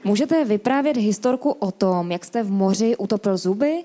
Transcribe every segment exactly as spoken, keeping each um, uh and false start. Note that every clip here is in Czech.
Můžete vyprávět historku o tom, jak jste v moři utopil zuby?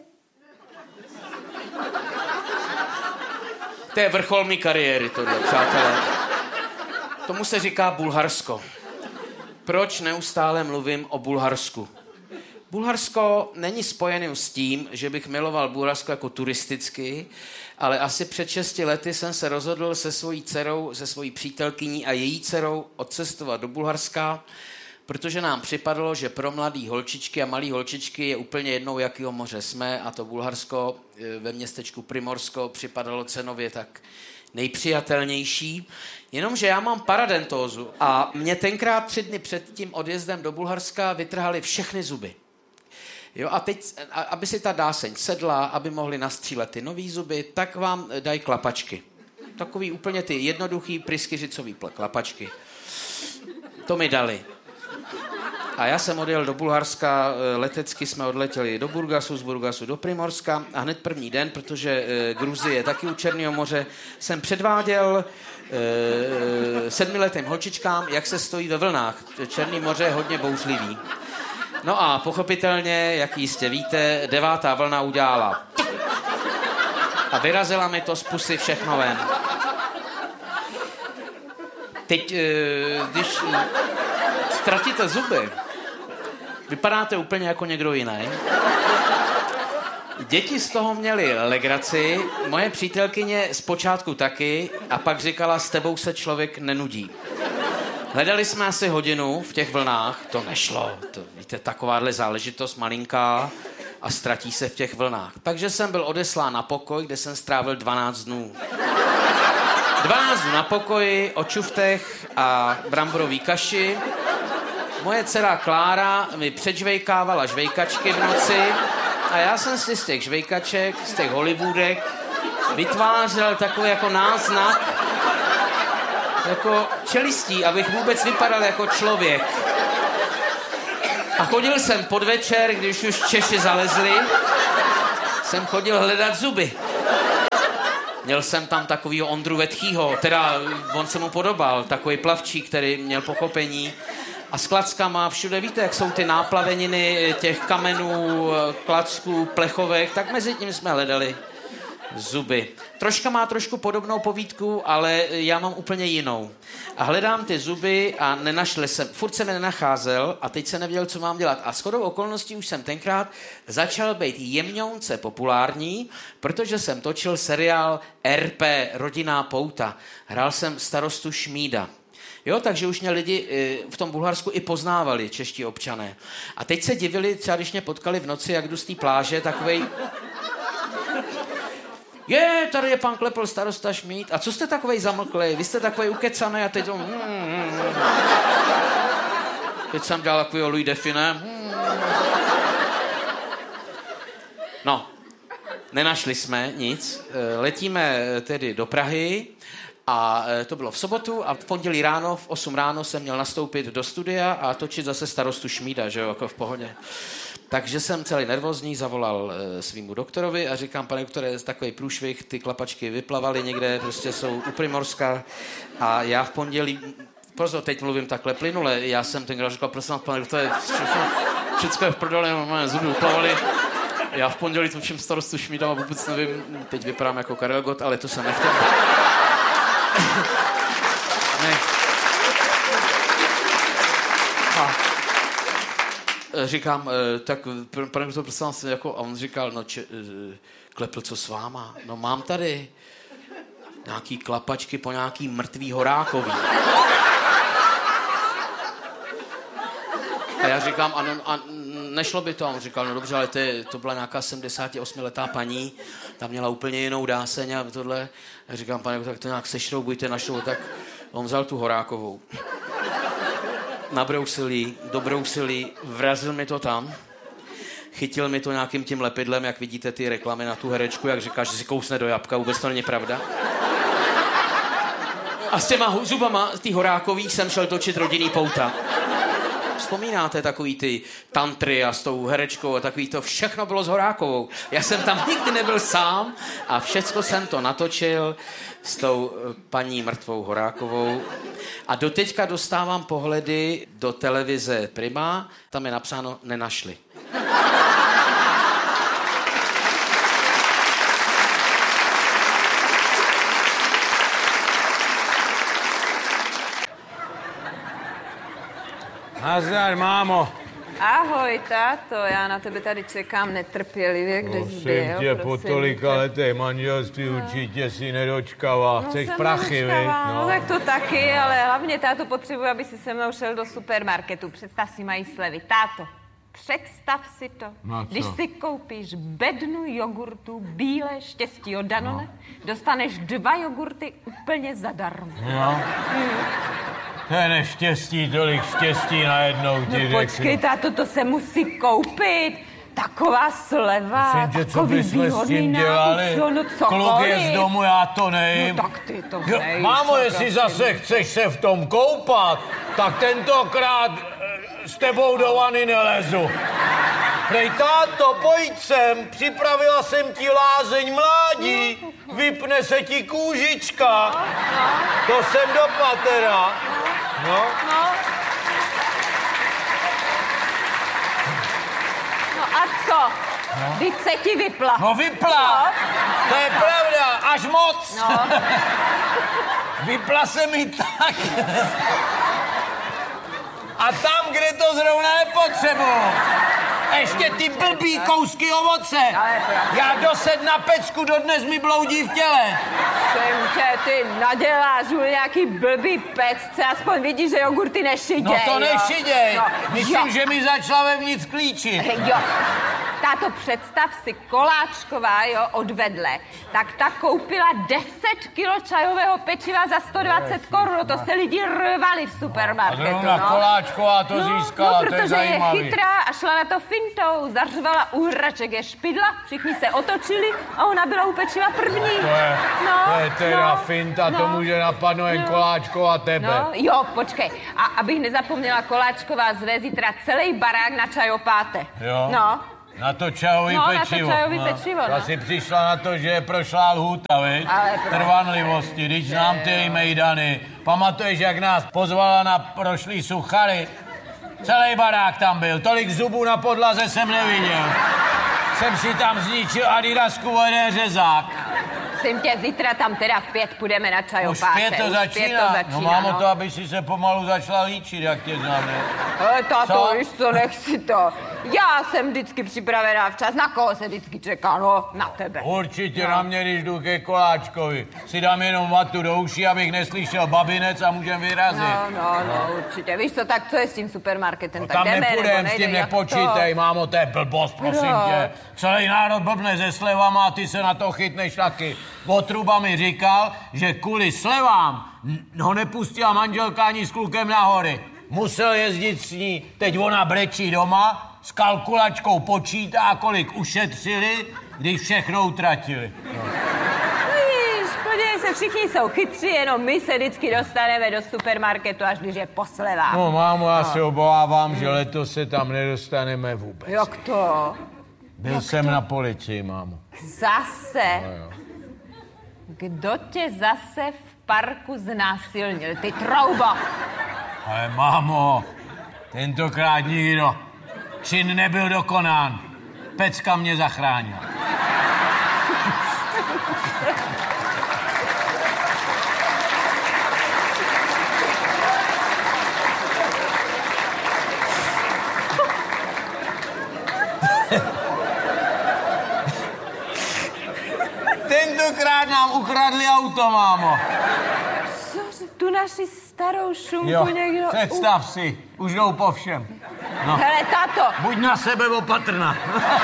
To je vrchol mý kariéry, tohle, přátelé. Tomu se říká Bulharsko. Proč neustále mluvím o Bulharsku? Bulharsko není spojený s tím, že bych miloval Bulharsko jako turisticky, ale asi před šesti lety jsem se rozhodl se svojí dcerou, se svojí přítelkyní a její dcerou odcestovat do Bulharska, protože nám připadlo, že pro mladý holčičky a malý holčičky je úplně jednou, jakýho moře jsme, a to Bulharsko ve městečku Primorsko připadalo cenově tak nejpřijatelnější. Jenomže já mám paradentózu a mě tenkrát tři dny před tím odjezdem do Bulharska vytrhali všechny zuby. Jo, a teď, aby si ta dáseň sedla, aby mohli nastřílet ty nový zuby, tak vám dají klapačky. Takový úplně ty jednoduchý pryskyřicový klapačky. To mi dali. A já jsem odjel do Bulharska, letecky jsme odletěli do Burgasu, z Burgasu do Primorska a hned první den, protože Gruzie je taky u Černého moře, jsem předváděl e, sedmiletým holčičkám, jak se stojí ve vlnách. Černý moře je hodně bouřlivý. No a pochopitelně, jak jistě víte, devátá vlna udělala a vyrazila mi to z pusy všechno ven. Teď, když ztratíte zuby, vypadáte úplně jako někdo jiný. Děti z toho měly legraci, moje přítelkyně zpočátku taky, a pak říkala, s tebou se člověk nenudí. Hledali jsme asi hodinu v těch vlnách, to nešlo, to, víte, takováhle záležitost malinká a ztratí se v těch vlnách. Takže jsem byl odeslán na pokoj, kde jsem strávil dvanáct dnů. dvanáct dnů na pokoji, o čuftech a bramborový kaši. Moje dcera Klára mi předžvejkávala žvejkačky v noci a já jsem si z těch žvejkaček, z těch Hollywoodek vytvářel takový jako náznak jako čelistí, abych vůbec vypadal jako člověk. A chodil jsem podvečer, když už Češi zalezli, jsem chodil hledat zuby. Měl jsem tam takovýho Ondru Vetchýho, teda on se mu podobal, takový plavčík, který měl pochopení. A s klackama všude, víte, jak jsou ty náplaveniny těch kamenů, klacků, plechovek, tak mezi tím jsme hledali zuby. Troška má trošku podobnou povídku, ale já mám úplně jinou. A hledám ty zuby a nenašli jsem, furt jsem je nenacházel a teď jsem nevěděl, co mám dělat. A shodou okolností už jsem tenkrát začal být jemňounce populární, protože jsem točil seriál R P, Rodinná pouta. Hrál jsem starostu Šmída. Jo, takže už mě lidi v tom Bulharsku i poznávali, čeští občané. A teď se divili, třeba když mě potkali v noci, jak jdu z té pláže, takovej... Je, tady je pan Klepl, starosta Šmíd. A co jste takovej zamlklej? Vy jste takovej ukecanej a teď to... Teď jsem dělal takovýho Louis Define. No, nenašli jsme nic. Letíme tedy do Prahy a to bylo v sobotu a v pondělí ráno, v osm ráno jsem měl nastoupit do studia a točit zase starostu Šmída, že jo, jako v pohodě. Takže jsem celý nervózní, zavolal e, svýmu doktorovi a říkám, pane doktore, takový průšvih, ty klapačky vyplavaly někde, prostě jsou u Primorska a já v pondělí, pozor, teď mluvím takhle plynule, já jsem tenkrát říkal, prosím vás, pane doktore, všechno je v prdele, normálně zuby vyplavaly. Já v pondělí točím starostu Šmída a vůbec nevím, teď vypadám jako Karel Gott, ale to jsem nechtěl. Ne. A říkám, tak pane doktor, prosím vás, jako, a on říkal, no če, Klepl, co s váma? No mám tady nějaký klapačky po nějaký mrtvý horákový. A já říkám, a, no, a nešlo by to. A on říkal, no dobře, ale to, to byla nějaká sedmdesátiosmiletá paní, ta měla úplně jinou dáseň a tohle. A říkám, pane, tak to nějak sešroubujte na šroub, tak on vzal tu horákovou. Nabrousil jí, dobrousil jí, vrazil mi to tam, chytil mi to nějakým tím lepidlem, jak vidíte ty reklamy na tu herečku, jak říkáš, že si kousne do jabka, vůbec to není pravda. A s těma zubama, z tý horákových, jsem šel točit Rodinný pouta. vzpomínáte, takový ty tantry a s tou herečkou a takový to, všechno bylo s Horákovou. Já jsem tam nikdy nebyl sám a všecko jsem to natočil s tou paní mrtvou Horákovou. A doteďka dostávám pohledy do televize Prima, tam je napsáno nenašli. Nazdar, mámo. Ahoj, táto, já na tebe tady čekám netrpělivě, kde jsi byl. Prosím tě, po tolika letech manželství určitě si nedočkala. Chceš no, prachy, viď? No. No. no tak to taky, ale hlavně táto potřebuje, aby si se mnou šel do supermarketu. Představ si, mají slevy. Táto, představ si to. No, když si koupíš bednu jogurtu Bílé štěstí od Danone, no. dostaneš dva jogurty úplně zadarmo. Jo? Hmm. To je neštěstí, tolik štěstí najednou ti No počkej, táto, to se musí koupit. Taková sleva, Myslím, že co takový bychom s tím dělali? Co, no Kluk je z domu, já to nejím. No tak ty to jo, nejím. Mámo, jestli zase chceš se v tom koupat, tak tentokrát e, s tebou do vany nelezu. Prej, táto, pojď sem, připravila jsem ti lázeň mládí, vypne se ti kůžička. To jsem do patera. No. No. No a co? No. Vždyť se ti vypla. No vypla. No. To je pravda, až moc. No. Vypla se mi tak. A tam, kde to zrovna nepotřebuji. Ještě ty blbý kousky ovoce. Já dosed na pecku, dodnes mi bloudí v těle. Jsem tě, ty naděláš u nějaký blbý pecce, aspoň vidíš, že jogurty nešiděj. No to nešiděj. No. Myslím, jo. že mi začala vevnitř klíčit. Jo. Táto, představ si, Koláčková, jo, odvedle, tak ta koupila deset kilo čajového pečiva za sto dvacet korun. To se lidi rvali v supermarketu, a zrovna no. Koláčková to no, získala, no, to je protože zajímavý. je chytrá a šla na to fintou, zařvala u hraček je špidla, všichni se otočili a ona byla u pečiva první. To je, no, to je teda no, finta, no, to může napadnout jen no, Koláčková tebe. No, jo, počkej. A abych nezapomněla, Koláčková zve zítra celý barák na čajopáte. Jo. No. Na to čajový no, pečivo. Na to čajový no. pečivo, no. Asi přišla na to, že je prošlá lhůta, viď? Trvanlivosti, když znám ty její mejdany. Pamatuješ, jak nás pozvala na prošlý suchary? Celý barák tam byl, tolik zubů na podlaze jsem neviděl. Jsem si tam zničil Adidasku o jeden řezák. Jsem tě, zítra tam teda v pět půjdeme na čajopáče. Už pět to začíná? Pět to začíná, no mámo, no. to, aby si se pomalu začala líčit, jak tě znám, ne? Ale táto, Co? víš co, nech si to. Já jsem vždycky připravená včas. Na koho se vždycky čeká? No, na tebe. Určitě no. na mě, když jdu ke Koláčkovi. Si dám jenom vatu do uší, abych neslyšel babinec a můžem vyrazit. No, no, no, určitě. Víš co, tak co je s tím supermarketem? No, tak tam jdeme, nepůjdem, s tím nepočítej, mámo, to je blbost, prosím no. tě. Celý národ blbne se slevama a ty se na to chytneš taky. Otruba mi říkal, že kvůli slevám ho nepustila manželka ani s klukem na hory. Musel jezdit s ní, teď ona brečí doma, s kalkulačkou počítá, kolik ušetřili, když všechno utratili. No. Víš, podívej se, všichni jsou chytří, jenom my se vždycky dostaneme do supermarketu, až když je po slevách. No, mámo, já no. se obávám, že letos se tam nedostaneme vůbec. Jak to? Byl Jak jsem to? na policii, mámo. Zase? No, jo. Kdo tě zase v parku znásilnil, ty troubo? Ale mámo, tentokrát nikdo. Čin nebyl dokonán. Pecka mě zachránila. Tentokrát nám ukradli auto, mámo. Co, tu naši starou šunku Jo, někdo... představ si, už jdou po všem. No. Hele, tato. Buď na sebe opatrná.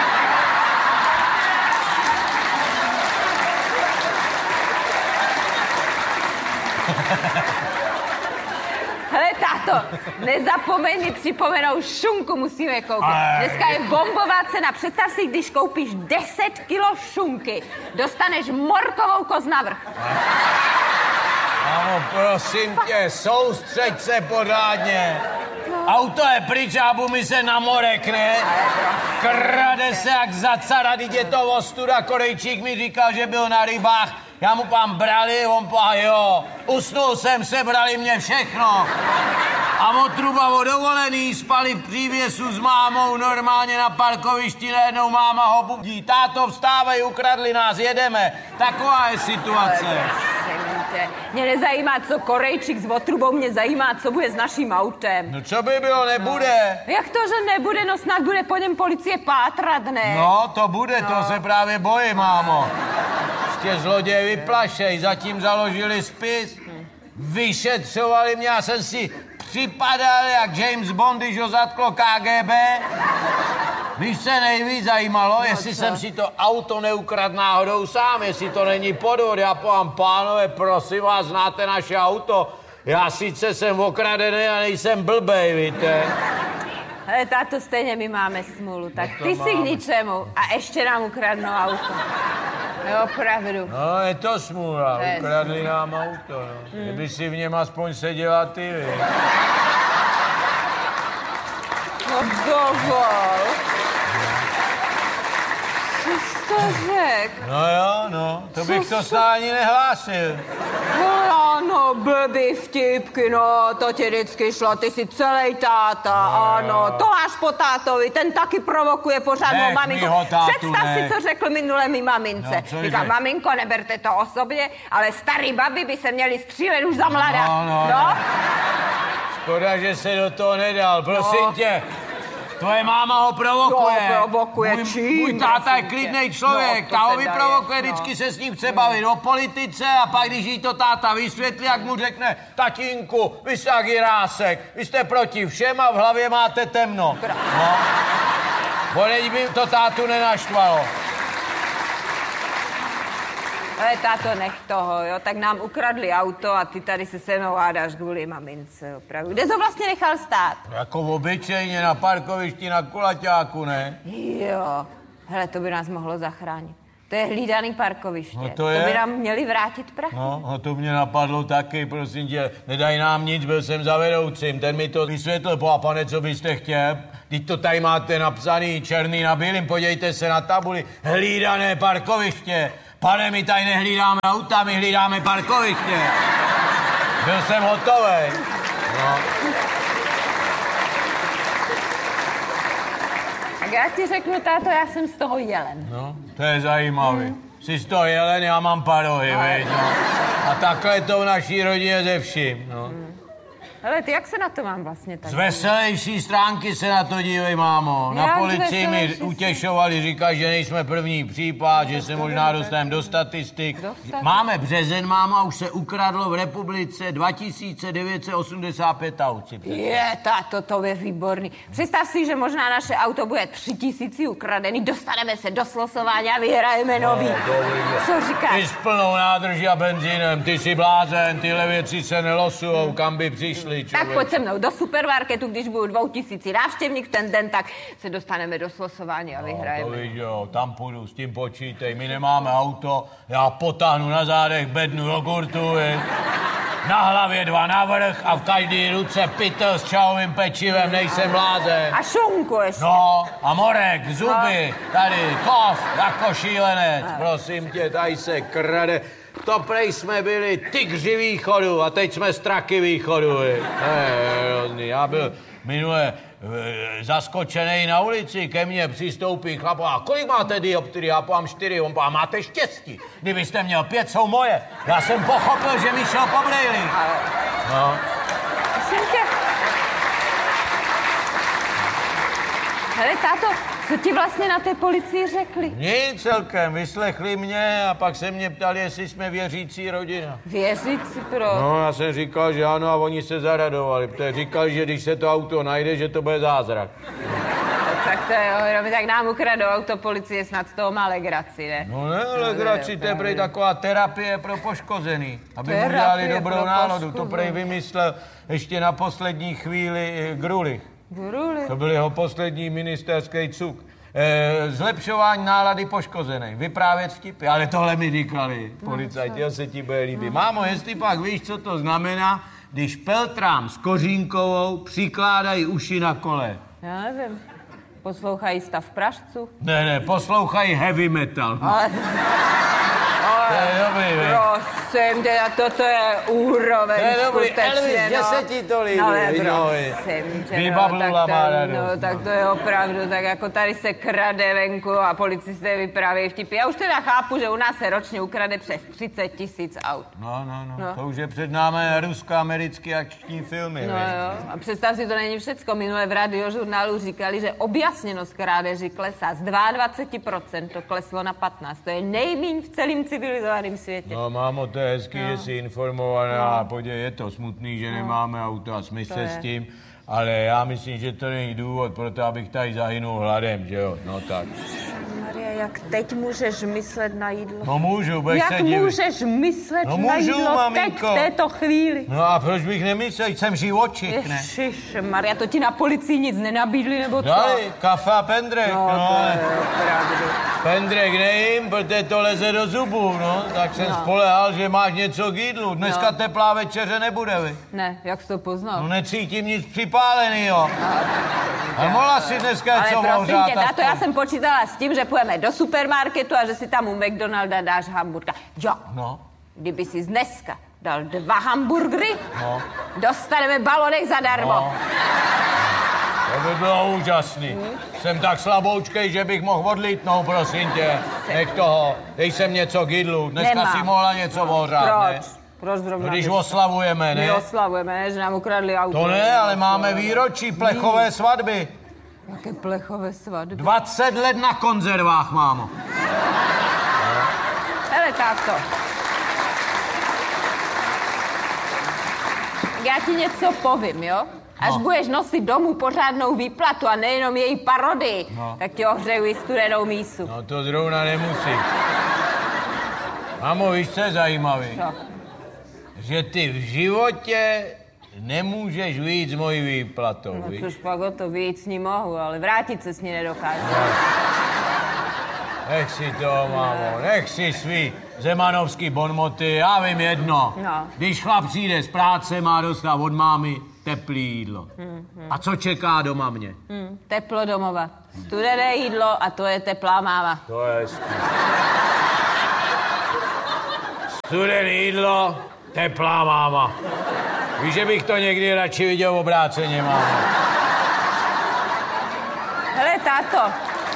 Hele, táto, nezapomeň mi připomenout, šunku musíme koupit. Dneska je bombová cena. Představ si, když koupíš deset kilo šunky, dostaneš morkovou koz navrch. Mámo, prosím tě, soustřeď se pořádně. No. Auto je pryč a mi se namorek, ne? Krade se jak za cara, teď je to ostuda. Korejčík mi říkal, že byl na rybách. Já mu pán brali, on pán, jo. Usnul jsem, sebrali mě všechno. A od truba o dovolený spali v přívěsu s mámou normálně na parkovišti, najednou máma ho budí. Táto, vstávej, ukradli nás, jedeme. Taková je situace. Mě nezajímá, co Korejčík s otrubou, mě zajímá, co bude s naším autem. No co by bylo, nebude. No. Jak to, že nebude? No snad bude po něm policie pátrat, ne? No, to bude, no. To se právě bojím, mámo. Ještě zloději vyplašej, zatím založili spis. Vyšetřovali mě, já jsem si připadal jak James Bond, když ho zatklo K G B. Víš, se nejvíc zajímalo, no, jestli co? Jsem si to auto neukradl náhodou sám, jestli to není podvod. Já povám, pánové, prosím vás, znáte naše auto? Já sice jsem okradený a nejsem blbej, víte? Ale táto, stejně my máme smůlu, tak no ty máme. Si k ničemu a ještě nám ukradnou auto. Jo, opravdu. No, je to smůla, Přes. Ukradli nám auto, no. Hmm. Kdyby si v něm aspoň seděla ty, vy. No dovol. Co jsi to řek? No jo, no, to bych Co to snad ani nehlásil. No ano, blbý vtipky, no, to ti vždycky šlo, ty jsi celý táta, no, ano, to až po tátovi, ten taky provokuje pořádnou maminku. Představ ne. si, co řekl minule mi mamince. No, říká, maminko, neberte to osobně, ale starý babi by se měli střílet už za mladá. No, no, no. Škoda, že se do toho nedal, prosím no. tě. Tvoje máma ho provokuje. To provokuje můj, čím? Můj táta je klidnej člověk, no, ta ho vyprovokuje, no. Vždycky se s ním chce bavit o politice a pak, když jí to táta vysvětlí, jak mu řekne, tatínku, vy jste jak Jirásek, vy jste proti všem a v hlavě máte temno. No. Boleď by to tátu nenaštvalo. Ale táto, nech toho, jo, tak nám ukradli auto a ty tady se se mnou hádáš kvůli mamince, opravdu. Kde jsi ho vlastně nechal stát? Jako obyčejně na parkovišti na Kulaťáku, ne? Jo, hele, to by nás mohlo zachránit. To je hlídaný parkoviště. No to, to by nám měli vrátit prachy. No, a to mě napadlo taky, prosím tě, nedaj nám nic, byl jsem za vedoucím, ten mi to vysvětlil, po a pane, co byste chtěl? Teď to tady máte napsaný černý na bílým, podívejte se na tabuli, hlídané parkoviště. Pane, my tady nehlídáme auta, my hlídáme parkoviště. Byl jsem hotovej. No. Tak já ti řeknu, táto, já jsem z toho jelen. No, to je zajímavý. Hmm. Jsi z toho jelen, já mám parohy, no. no. A takhle to v naší rodině ze vším, no. Hmm. Ale ty, jak se na to mám vlastně tak? Z veselější stránky se na to dívej, mámo. Na policii mi utěšovali, říkají, že nejsme první případ, že se možná dostaneme do statistik. Dostat? Máme březen, mámo, a už se ukradlo v republice dva tisíce devět set osmdesát pět aut. Je, táto, to je výborný. Představ si, že možná naše auto bude tři tisíci ukradený, dostaneme se do slosování a vyhrajeme nový. No, co říkáš? Ty s plnou nádrží a benzínem, ty jsi blázen, tyhle věci se nelosujou, kam by přišli. Člověk. Tak pojď se mnou do supermarketu, když budou dvou tisíci návštěvník ten den, tak se dostaneme do slosování a vyhrajeme. No, to víš, jo, tam půjdu, s tím počítej, my nemáme auto, já potáhnu na zádech bednu jogurtu, je. Na hlavě dva navrch a v každý ruce pytel s čajovým pečivem, nejsem blázen. A šunku ještě. No, a morek, zuby, no. Tady, kov, jako šílenec, no. Prosím tě, tady se krade. To prej jsme byli tygři východu a teď jsme straky východu. Hrozný. Já byl minule e, zaskočený na ulici, ke mně přistoupí chlap a kolik máte dioptrii? Já povám čtyři, on povám, máte štěstí. Kdybyste měl pět, jsou moje. Já jsem pochopil, že mi šel po brejli. No. Hele, táto, co ti vlastně na té policii řekli? Nic celkem, vyslechli mě a pak se mě ptali, jestli jsme věřící rodina. Věřící pro? No, já jsem říkal, že ano a oni se zaradovali, protože říkali, že když se to auto najde, že to bude zázrak. No, tak to je, tak nám ukradou auto, policie snad z toho má legraci, ne? No ne, legraci, to je prej taková terapie pro poškozený, aby mu dělali dobrou náladu. To prej vymyslel ještě na poslední chvíli Grulich. Grulich. To byl jeho poslední ministerský cuk. E, zlepšování nálady poškozený, vyprávět vtipy, ale tohle mi říkali policajti, no, se ti bude líbit. No. Mámo, jestli pak víš, co to znamená, když peltrám s Kořínkovou přikládají uši na kole? Já nevím. Poslouchají Stav pražců? Ne, ne, poslouchají heavy metal. Ale... To je dobrý, vej. Prosím, teda toto je úroveň To je dobrý, skutečně, Elvis, že no. se ti to líbí. No, ale no, prosím tě, Vybablula no, má tak, radost. to, no, tak to je opravdu, tak jako tady se krade venku a policisté vyprávějí vtipy. Já už teda chápu, že u nás se ročně ukrade přes třicet tisíc aut. No, no, no, No. to už je před námi rusko-americký akční filmy, No vej. jo, a představ si, to není všecko. Minule v radiožurnálu říkali, že objasněnost krádeží klesá. Z dvacet dva procent to kleslo na patnáct. To je nejmíň v celém civilizovaném světě. No, mámo, to je hezký, No. že jsi informovaná, no. Podě, je to smutný, že no. nemáme auto a smysl se s tím, ale já myslím, že to není důvod pro to, abych tady zahynul hladem, že jo, no tak. Maria, jak teď můžeš myslet na jídlo? No můžu, budeš Jak se divit. můžeš myslet No na můžu, jídlo maminko. teď, v této chvíli? No a proč bych nemyslel, jsem živočich, ne? Ježiš, Maria, to ti na policii nic nenabídli, nebo co? Dali, kafe a pendrek, No, no, to ale je opravdu. pendrek nejím, protože to leze do zubů, no, tak jsem No. spolehal, že máš něco k jídlu. Dneska No. teplá večeře nebude, vy. Ne, jak jsi to poznal? No necítím nic připálenýho. A mohla si dneska Ale co prosím ohřát tě, tato, aspoň. já jsem počítala s tím, že půjdeme do supermarketu a že si tam u McDonalda dáš hamburka. Jo, No, kdyby si dneska dal dva hamburgery, no, dostaneme balonek zadarmo. no. To by bylo úžasný. Hmm. Jsem tak slaboučkej, že bych mohl odlítnout, prosím tě. Nech toho, dej sem něco k jídlu. Dneska Nemám. si mohla něco ohřát, ne? Proč? Proč zrovna? No, když bys- oslavujeme, My ne? oslavujeme, ne, že nám ukradli auto. To ne, ale máme výročí plechové svatby. Jaké plechové svatby. dvacet let na konzervách, mámo. Hele, táto. Já ti něco povím, jo? Až No. budeš nosit domů pořádnou výplatu a nejenom její parodii, No. tak ti ohřeju i studenou mísu. No to zrovna nemusí. Mámo, víš, co je zajímavý? Co? Že ty v životě nemůžeš vyjít s mojí výplatou, No víš? což pak o to víc s ní mohu, ale vrátit se s ní nedokážu. Nech si to, mámo, nech si svý zemanovský bonmoty, já vím jedno. No. Když chlap přijde z práce, má dostat od mámy teplý jídlo. A co čeká doma mě? Hm, teplo domova. Studené jídlo a to je teplá máma. To je hezký. Studené jídlo, teplá máma. Víš, že bych to někdy radši viděl obráceně, máma. Hele, táto.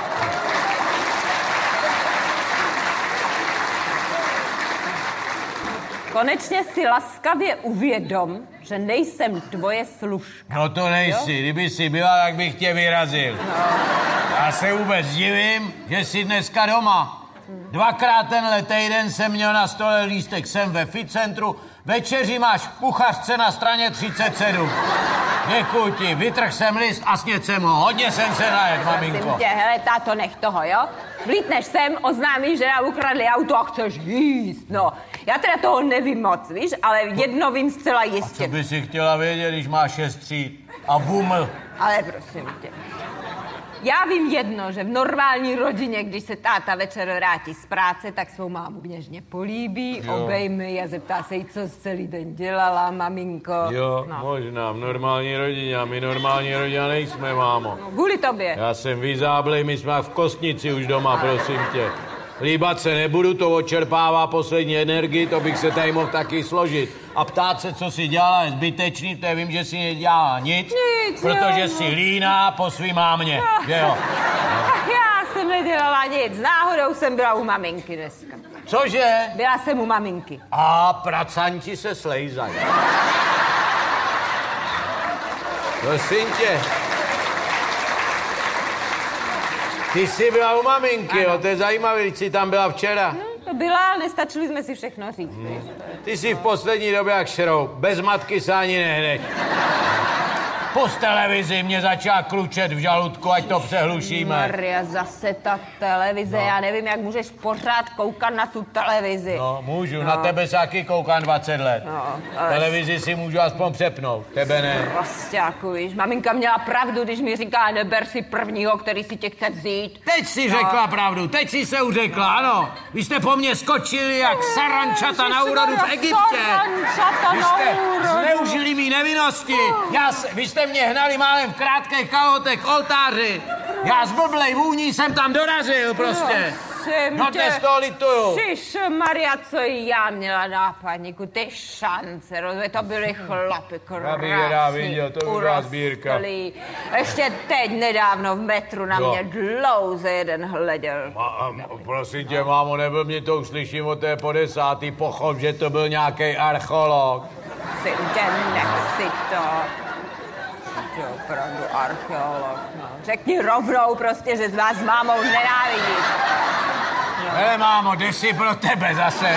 Konečně si laskavě uvědom, že nejsem tvoje služka. No to nejsi, kdyby si byla, tak bych tě vyrazil. Já se vůbec divím, že jsi dneska doma. Dvakrát tenhle týden jsem měl na stole lístek sem ve Ficentru, večeři máš v kuchařce na straně třicet sedm. Děkuji ti, vytrh jsem list a sněd jsem ho. Hodně jsem se najet, maminko. Prosím tě, hele, táto, nech toho, jo? Vlítneš sem, oznámíš, že nám ukradli auto a chceš jíst, no. Já teda toho nevím moc, víš, ale jedno vím zcela Co jistě. by si chtěla vědět, když máš šest tříd a buml? Ale prosím tě. Já vím jedno, že v normální rodině, když se táta večer vrátí z práce, tak svou mámu něžně políbí, Jo. obejme a zeptá se jí, co jsi celý den dělala, maminko. Jo, No. možná, v normální rodině, a my normální rodina nejsme, mámo. No, kvůli tobě. Já jsem vyzáblej, my jsme v kostnici už doma, prosím tě. Líbat se nebudu, to odčerpává poslední energii, to bych se tady mohl taky složit. A ptát se, co si dělala, je zbytečný, to je, vím, že si nedělala nic, Nic, protože jo, si no. líná po svý mámě, že jo? Ach, já jsem nedělala nic, náhodou jsem byla u maminky dneska. Cože? Byla jsem u maminky. A pracanti se slejzají. Prosím tě. Ty jsi byla u maminky, jo, to je zajímavé, když jsi tam byla včera. No, to byla, ale nestačili jsme si všechno říct. Hmm. Ty jsi v poslední době jak šroub, bez matky se ani nehneš. Pust televizi, mě začal klučet v žaludku, ať to přehlušíme. Maria, zase ta televize, no. Já nevím, jak můžeš pořád koukat na tu televizi. No, můžu, no. Na tebe se taky koukám dvacet let. No, ale... Televizi si můžu aspoň přepnout, tebe ne. Prostěku, víš, maminka měla pravdu, když mi říká, neber si prvního, který si tě chce vzít. Teď si no. řekla pravdu, teď si se uřekla, ano. Vy jste po mně skočili jak sarančata na úrodu v Egyptě. Sarančata Vy jste zneužili mý nevinnosti. Já se, vy jste mě hnali málem v krátkých kalhotech k oltáři. Já z blblej vůní jsem tam dorazil prostě. No dnes to lituju. Maria, co já měla nápadníku, ty šance, rozumím, to byly chlapy krásný, urostlý. Ještě teď nedávno v metru na mě dlouze jeden hleděl. Ma, prosím tě, mámo, nebyl mě to už slyším od té po desátý pochop, že to byl nějaký archeolog. Syn tě, nech si to. To je opravdu archeolog. No. Řekni rovnou prostě, že z vás s mámou nenávidíš. No. Hele, mámo, jde si pro tebe zase.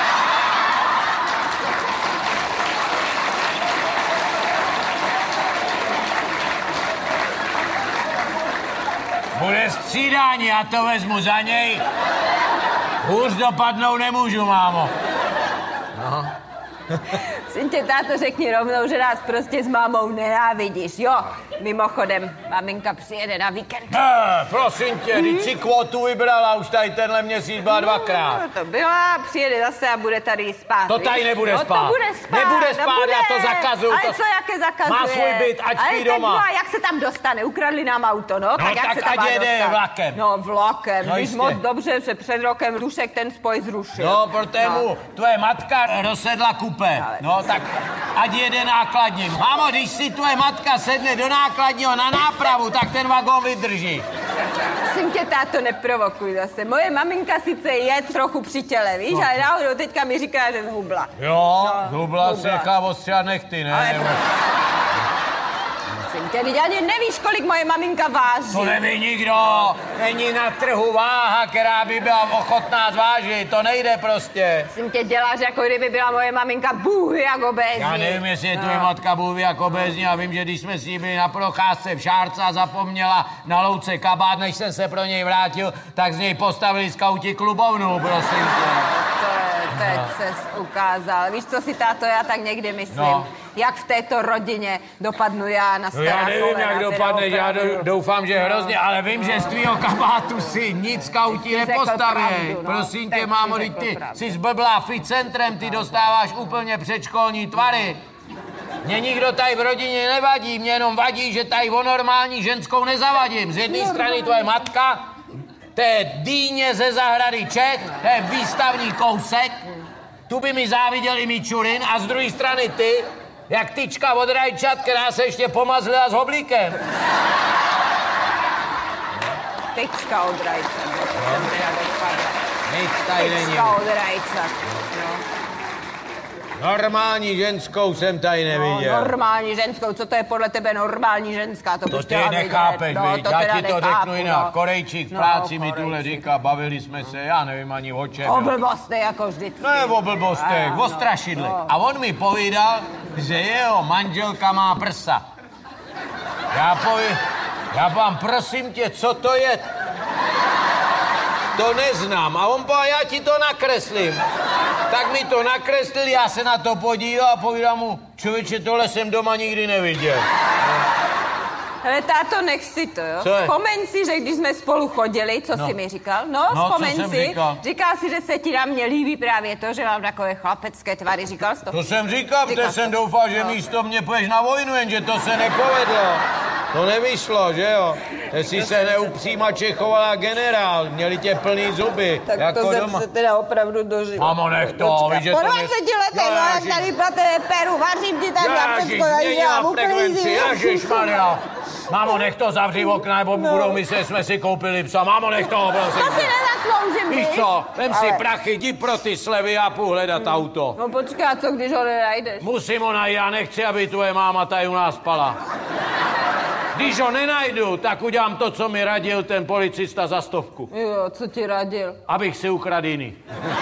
Bude střídání, já to vezmu za něj. Hůř dopadnou nemůžu, mámo. No. Syn tě, táto, řekni rovnou, že nás prostě s mámou nenávidíš, jo? Mimochodem, maminka přijede na víkend. Ne, prosím tě, hmm? Když si kvotu vybrala, už tady tenhle měsíc byla dvakrát. No, to byla, přijede zase a bude tady spát. To tady nebude no, spát. To bude spát. Nebude spát, nebude. Já to zakazuju. Ale to... co, jaké zakazuje? Má svůj byt, ať spí doma. No, jak se tam dostane? Ukradli nám auto, no? No tak, jak tak se tam ať jede dostat? vlakem. No, vlakem. No, Víš moc dobře, že před rokem Rušek ten spoj zrušil. No, protože mu tvoje matka rozsedla kupé. Ale... No, tak ať jede nákladním. Mámo, když si tvoje matka sedne do nákladního na nápravu, tak ten vagón vydrží. Prosím tě, táto, neprovokuj zase. Moje maminka sice je trochu při těle, víš, no. Ale náhodou teďka mi říká, že zhubla. Jo, no, zhubla, se nechá ostřihat nechty, ne? Ale... Prosím tě, teď ani nevíš, kolik moje maminka váží. To neví nikdo. Není na trhu váha, která by byla ochotná zvážit. To nejde prostě. Prosím tě, děláš, jako kdyby byla moje maminka bůhy jak obézní. Já nevím, jestli je tvoje no. matka bůhy jak obézní. A vím, že když jsme s ní byli na procházce v Šárce a zapomněla na louce kabát, než jsem se pro něj vrátil, tak z něj postavili skauti klubovnu, prosím tě. To je, teď no. ses ukázal. Víš, co si, táto, já tak někdy myslím? No. Jak v této rodině dopadnu já na stará kolena. No já nevím, jak dopadne, já doufám, že hrozně, ale vím, že z tvýho kabátu si nic skauti nepostaví. No, prosím tě, mámo, teď ty jsi zblblá ficentrem, ty dostáváš úplně předškolní tvary. Mně nikdo tady v rodině nevadí, mě jenom vadí, že tady o normální ženskou nezavadím. Z jedné strany tvoje matka, to je dýně ze zahrady Čech, to je výstavní kousek, tu by mi záviděl i Mičurin, a z druhé strany ty, jak tyčka od rajčat, která se ještě pomazlila s hoblíkem. Tyčka od rajčat. Nic tady není. Tyčka od rajčat. Normální ženskou jsem tady neviděl. No, normální ženskou, co to je podle tebe normální ženská? To, to ty nechápeš, no, to já ti to řeknu jinak. No. Korejčík v práci no, mi tuhle říká, bavili jsme se, já nevím ani o čem. O blbostech, jako vždycky. Ne, o blbostech, o strašidle. No. A on mi povídal, že jeho manželka má prsa. Já povím, já vám prosím tě, co to je? To neznám. A on povedal, já ti to nakreslím. Tak mi to nakreslil, já se na to podíval a povídám mu, člověče, tohle jsem doma nikdy neviděl. Ale táto, nech si to, jo? Co je? Vzpomeň si, že když jsme spolu chodili, co no. jsi mi říkal? No, no vzpomeň co jsem si. Říkal? Říkal si, že se ti na mě líbí právě to, že mám takové chlapecké tvary. Říkal jsi to? To jsem říkal, protože jsem doufal, že no. místo mě půjdeš na vojnu, jenže to se nepovedlo. To nevyšlo, že jo? Jestli se neupříma chovala generál, měli tě plný zuby. Tak jako to doma. jsem se teda opravdu dožil. Mamo, nech to, víš, že to... Po dvaceti letech, no, jak tady platé peru, vařím ti tady a všechno tady dělám, uklízím. Ježišmarja. Mámo, nech to, zavři okna, nebo no. budou myslet, že jsme si koupili psa. Mámo, nech to, prosím. To si nezasloužím, víš co, vem ale... si prachy, jdi pro ty slevy a půjdu hledat hmm. auto. No počkej, a co když ho nenajdeš? Musím ho najít, já nechci, aby tvoje máma tady u nás spala. Když ho nenajdu, tak udělám to, co mi radil ten policista za stovku. Jo, co ti radil? Abych si ukradl jiný.